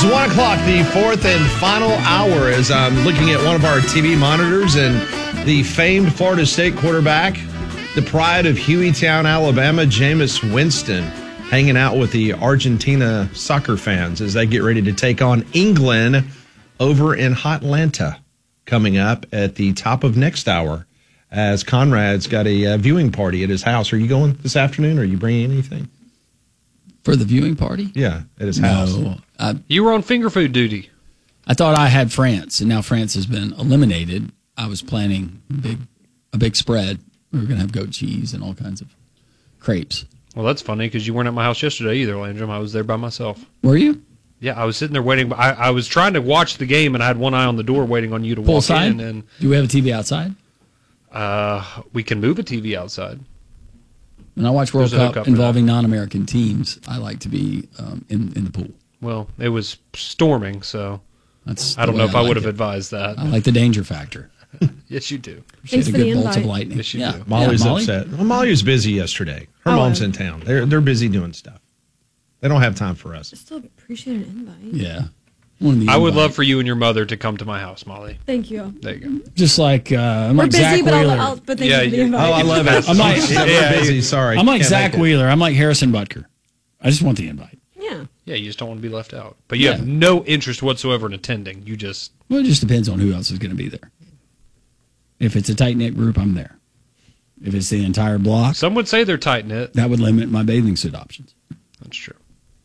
is 1 o'clock, the fourth and final hour, as I'm looking at one of our TV monitors, and the famed Florida State quarterback, the pride of Hueytown, Alabama, Jameis Winston, hanging out with the Argentina soccer fans as they get ready to take on England over in Hotlanta coming up at the top of next hour, as Conrad's got a viewing party at his house. Are you going this afternoon? Are you bringing anything? For the viewing party? Yeah, at his house. No. You were on finger food duty. I thought I had France, and now France has been eliminated. I was planning a big spread. We were going to have goat cheese and all kinds of crepes. Well, that's funny because you weren't at my house yesterday either, Landrum. I was there by myself. Were you? Yeah, I was sitting there waiting. I was trying to watch the game, and I had one eye on the door waiting on you to walk in. And do we have a TV outside? We can move a TV outside. When I watch World Cup involving non-American teams, I like to be in the pool. Well, it was storming, so I don't know if I would have advised that. I like the danger factor. Yes, you do. Thanks for the invite. Bolts of lightning. Yes, you do. Molly's upset. Well, Molly was busy yesterday. Her mom's in town. They're busy doing stuff. They don't have time for us. I still appreciate an invite. Yeah. I would love for you and your mother to come to my house, Molly. Thank you. There you go. Just like I'm We're like busy, Zach but Wheeler. but thank you for the invite. Oh, I love it. I'm like, we're busy. Sorry. I'm like Zach Wheeler. I'm like Harrison Butker. I just want the invite. Yeah. Yeah, you just don't want to be left out. But you have no interest whatsoever in attending. You just... Well, it just depends on who else is going to be there. If it's a tight-knit group, I'm there. If it's the entire block... Some would say they're tight-knit. That would limit my bathing suit options. That's true.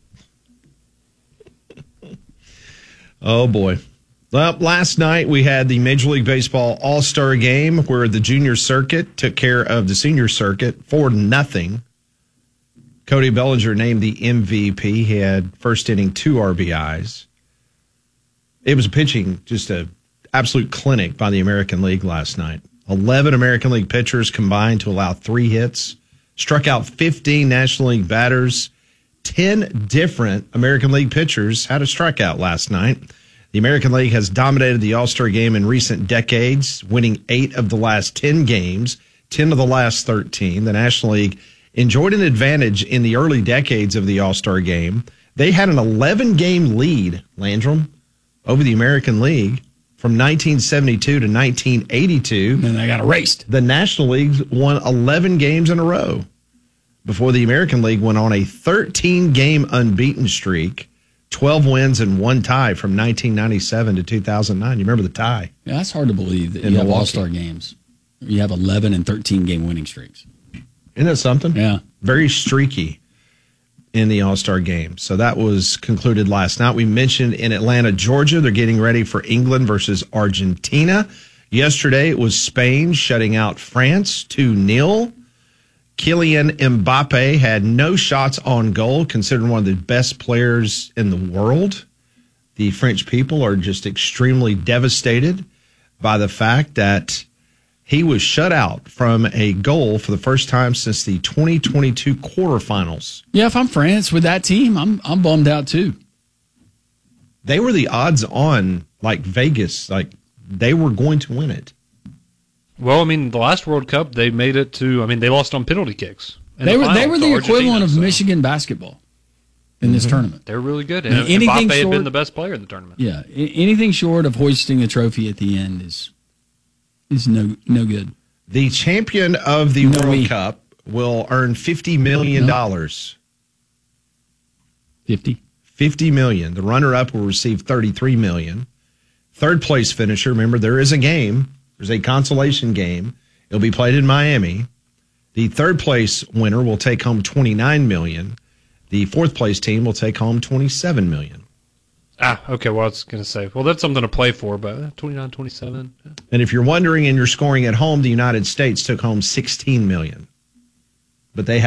Oh, boy. Well, last night we had the Major League Baseball All-Star Game where the junior circuit took care of the senior circuit 4-0. Cody Bellinger named the MVP. He had first inning 2 RBIs. It was pitching, just an absolute clinic by the American League last night. 11 American League pitchers combined to allow 3 hits, struck out 15 National League batters. 10 different American League pitchers had a strikeout last night. The American League has dominated the All-Star Game in recent decades, winning 8 of the last 10 games, 10 of the last 13. The National League enjoyed an advantage in the early decades of the All-Star Game. They had an 11-game lead, Landrum, over the American League from 1972 to 1982. And they got erased. The National League won 11 games in a row before the American League went on a 13-game unbeaten streak, 12 wins and 1 tie from 1997 to 2009. You remember the tie? Yeah, that's hard to believe that you have All-Star games. You have 11 and 13-game winning streaks. Isn't that something? Yeah. Very streaky in the All-Star Game. So that was concluded last night. We mentioned in Atlanta, Georgia, they're getting ready for England versus Argentina. Yesterday, it was Spain shutting out France 2-0. Kylian Mbappe had no shots on goal, considered one of the best players in the world. The French people are just extremely devastated by the fact that he was shut out from a goal for the first time since the 2022 quarterfinals. Yeah, if I'm France with that team, I'm bummed out too. They were the odds on, like Vegas, like they were going to win it. Well, I mean, the last World Cup, they made it to, they lost on penalty kicks. They were the equivalent of Michigan basketball in this tournament. They're really good. And Mbappe had been the best player in the tournament. Yeah, anything short of hoisting a trophy at the end is no good. The champion of the World Cup will earn $50 million. 50? $50 million. The runner-up will receive $33 million. Third place finisher, remember, there is a game. There's a consolation game. It'll be played in Miami. The third place winner will take home $29 million. The fourth place team will take home $27 million. Okay. Well, I was going to say, that's something to play for, but 29, 27. Yeah. And if you're wondering and you're scoring at home, the United States took home $16 million. But they